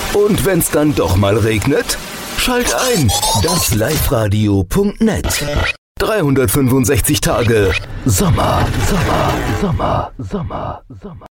Und wenn's dann doch mal regnet? Schalt ein, dasLiveRadio.net. 365 Tage Sommer, Sommer, Sommer, Sommer, Sommer.